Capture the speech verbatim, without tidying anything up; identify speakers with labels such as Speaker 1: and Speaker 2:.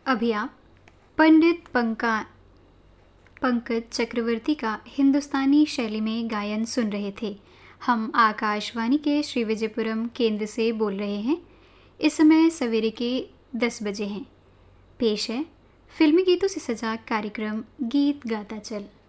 Speaker 1: अभी आप पंडित पंका पंकज चक्रवर्ती का हिंदुस्तानी शैली में गायन सुन रहे थे। हम आकाशवाणी के श्री विजयपुरम केंद्र से बोल रहे हैं। इस समय सवेरे के दस बजे हैं। पेश है फिल्मी गीतों से सजा कार्यक्रम गीत गाता चल।